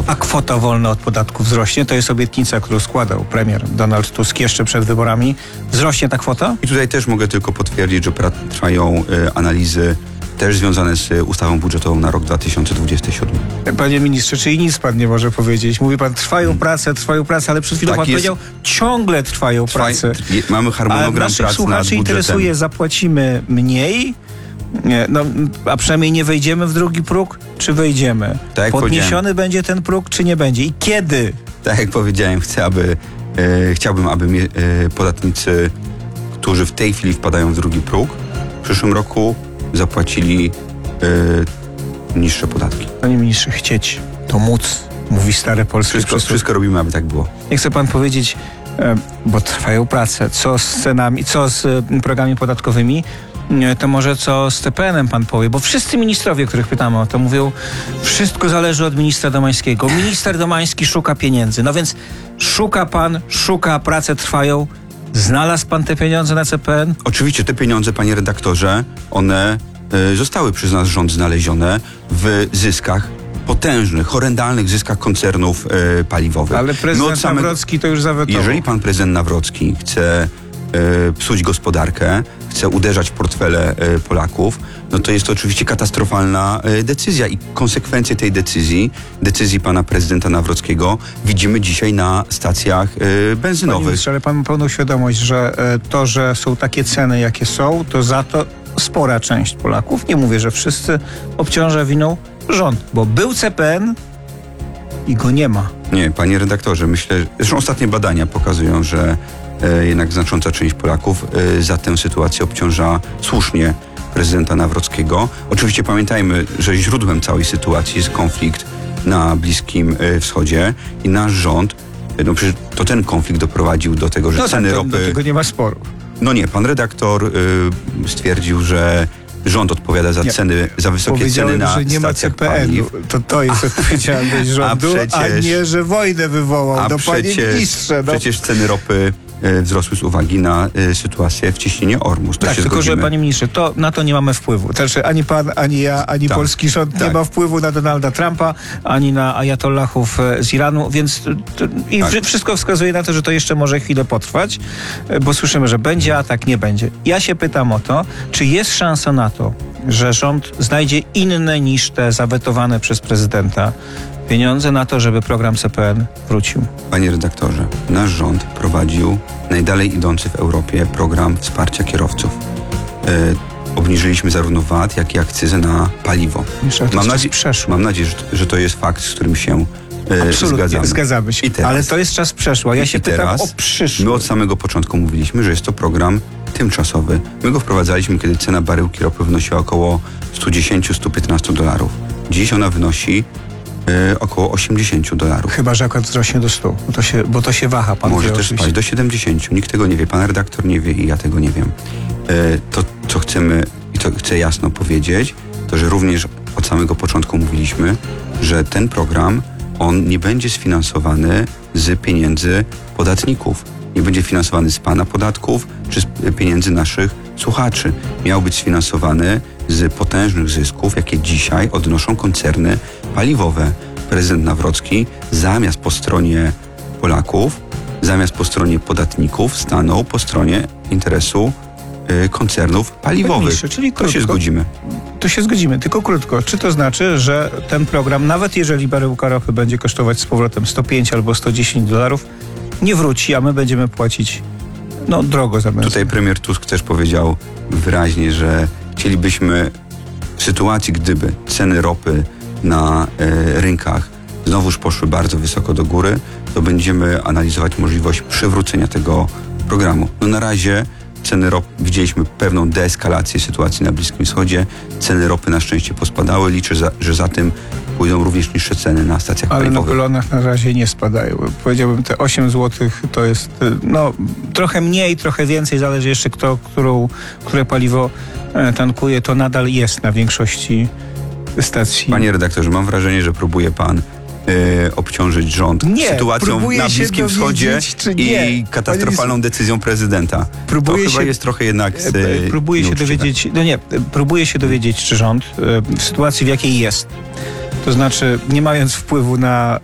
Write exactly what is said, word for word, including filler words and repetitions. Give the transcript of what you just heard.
paliwowe. A kwota wolna od podatku wzrośnie? To jest obietnica, którą składał premier Donald Tusk jeszcze przed wyborami. Wzrośnie ta kwota? I tutaj też mogę tylko potwierdzić, że trwają y, analizy też związane z ustawą budżetową na rok dwa tysiące dwudziesty siódmy. Panie ministrze, czyli nic pan nie może powiedzieć. Mówi pan, trwają hmm. prace, trwają prace, ale przed chwilą tak pan jest. powiedział, ciągle trwają Trwa, prace. Je, mamy harmonogram prac nad budżetem. A naszych słuchaczy interesuje, zapłacimy mniej, nie, no, a przynajmniej nie wejdziemy w drugi próg, czy wejdziemy? Tak Podniesiony będzie ten próg, czy nie będzie? I kiedy? Tak jak powiedziałem, chcę, aby, e, chciałbym, aby mie, e, podatnicy, którzy w tej chwili wpadają w drugi próg, w przyszłym roku zapłacili e, niższe podatki. Panie ministrze, chcieć to móc, mówi stare polskie Wszystko, wszystko robimy, aby tak było. Nie chce pan powiedzieć, e, bo trwają prace, co z cenami, co z e, progami podatkowymi, e, to może co z T P N em pan powie, bo wszyscy ministrowie, których pytamy o to, mówią, wszystko zależy od ministra Domańskiego. Minister Domański szuka pieniędzy. No więc szuka pan, szuka, prace trwają. Znalazł pan te pieniądze na C P N? Oczywiście te pieniądze, panie redaktorze, one y, zostały przez nasz rząd znalezione w zyskach potężnych, horrendalnych zyskach koncernów y, paliwowych. Ale prezydent samego, Nawrocki to już zawetował. Jeżeli pan prezydent Nawrocki chce y, psuć gospodarkę, chce uderzać w portfele y, Polaków, no to jest to oczywiście katastrofalna y, decyzja i konsekwencje tej decyzji, decyzji pana prezydenta Nawrockiego widzimy dzisiaj na stacjach y, benzynowych. Panie ministrze, ale pan ma pełną świadomość, że y, to, że są takie ceny, jakie są, to za to spora część Polaków, nie mówię, że wszyscy, obciąża winą rząd, bo był C P N i go nie ma. Nie, panie redaktorze, myślę, zresztą ostatnie badania pokazują, że e, jednak znacząca część Polaków e, za tę sytuację obciąża słusznie prezydenta Nawrockiego. Oczywiście pamiętajmy, że źródłem całej sytuacji jest konflikt na Bliskim e, Wschodzie i nasz rząd, e, no przecież to ten konflikt doprowadził do tego, że no ceny tak, to, ropy... do tego nie ma sporu. No nie, pan redaktor e, stwierdził, że rząd odpowiada za nie. ceny, za wysokie ceny na że nie ma C P N u. To to jest odpowiedzialność rządu, a, przecież, a nie, że wojnę wywołał. A do przecież, panie ministrze. No. Przecież ceny ropy e, wzrosły z uwagi na e, sytuację w cieśninie Ormus. To tak, się tylko zgodzimy. że panie ministrze, to, na to nie mamy wpływu. Znaczy ani pan, ani ja, ani tak, polski rząd tak. nie ma wpływu na Donalda Trumpa, ani na ajatollahów z Iranu, więc to, i tak. wszystko wskazuje na to, że to jeszcze może chwilę potrwać, bo słyszymy, że będzie atak, nie będzie. Ja się pytam o to, czy jest szansa na to, że rząd znajdzie inne niż te zawetowane przez prezydenta pieniądze na to, żeby program C P N wrócił. Panie redaktorze, nasz rząd prowadził najdalej idący w Europie program wsparcia kierowców. E, obniżyliśmy zarówno V A T, jak i akcyzę na paliwo. Mam, nadzie- mam nadzieję, że, że to jest fakt, z którym się e, zgadzamy. Zgadzamy się. Teraz, ale to jest czas przeszły. A ja się pytam teraz, o przyszły. My od samego początku mówiliśmy, że jest to program tymczasowy. My go wprowadzaliśmy, kiedy cena baryłki ropy wynosiła około sto dziesięć do stu piętnastu dolarów. Dziś ona wynosi e, około osiemdziesiąt dolarów. Chyba, że akurat wzrośnie do stu, bo to się, bo to się waha. Pan Może wie, też oczywiście. spaść do siedemdziesięciu. Nikt tego nie wie. Pan redaktor nie wie i ja tego nie wiem. E, to, co chcemy i to chcę jasno powiedzieć, to, że również od samego początku mówiliśmy, że ten program, on nie będzie sfinansowany z pieniędzy podatników. Nie będzie finansowany z pana podatków, czy z pieniędzy naszych słuchaczy. Miał być sfinansowany z potężnych zysków, jakie dzisiaj odnoszą koncerny paliwowe. Prezydent Nawrocki zamiast po stronie Polaków, zamiast po stronie podatników stanął po stronie interesu y, koncernów paliwowych. Ministrze, czyli to krótko, się zgodzimy. To się zgodzimy, tylko krótko. Czy to znaczy, że ten program, nawet jeżeli baryłka ropy będzie kosztować z powrotem sto pięć albo sto dziesięć dolarów, nie wróci, a my będziemy płacić no drogo za benzynę? Tutaj premier Tusk też powiedział wyraźnie, że chcielibyśmy w sytuacji, gdyby ceny ropy na e, rynkach znowuż poszły bardzo wysoko do góry, to będziemy analizować możliwość przywrócenia tego programu. No na razie ceny ropy, widzieliśmy pewną deeskalację sytuacji na Bliskim Wschodzie. Ceny ropy na szczęście pospadały. Liczę, za, że za tym pójdą również niższe ceny na stacjach Ale paliwowych. na kolonach na razie nie spadają. Powiedziałbym, te osiem złotych to jest no trochę mniej, trochę więcej, zależy jeszcze kto, którą, które paliwo tankuje, to nadal jest na większości stacji. Panie redaktorze, mam wrażenie, że próbuje pan y, obciążyć rząd nie, sytuacją na Bliskim Wschodzie i katastrofalną decyzją prezydenta. Próbuję to chyba się, jest trochę jednak y, próbuję się dowiedzieć, no nie, próbuję się dowiedzieć, czy rząd y, w sytuacji, w jakiej jest, to znaczy nie mając wpływu na